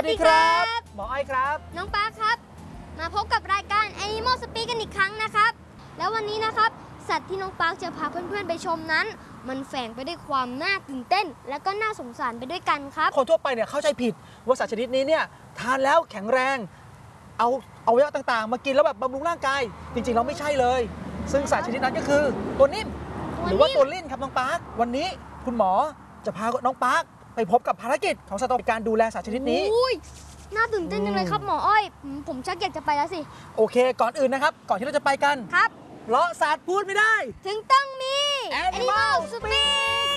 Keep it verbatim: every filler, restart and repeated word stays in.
วัสดีครับหมออ้อยครับน้องปาครับมาพบกับรายการ Animal Speak กันอีกครั้งนะครับแล้ววันนี้นะครับสัตว์ที่น้องปาจะพาเพื่อนๆไปชมนั้นมันแฝงไปด้วยความน่าตื่นเต้นและก็น่าสงสารไปด้วยกันครับคนทั่วไปเนี่ยเข้าใจผิดว่าสัตว์ชนิดนี้เนี่ยทานแล้วแข็งแรงเอาอวัยวะต่างๆมากินแล้วแบบบำรุงร่างกายจริงๆแล้วไม่ใช่เลยซึ่งสัตว์ชนิดนั้นก็คือตัวนิ่มหรือว่าตัวลิ่นครับน้องปาร์ควันนี้คุณหมอจะพาน้องปาร์คไปพบกับภารกิจของสัตว์ในการดูแลสัตว์ชนิดนี้น่าตื่นเต้นจังเลยครับหมออ้อยผมชักอยากจะไปแล้วสิโอเคก่อนอื่นนะครับก่อนที่เราจะไปกันครับเพราะสัตว์พูดไม่ได้ถึงต้องมี Animal Speak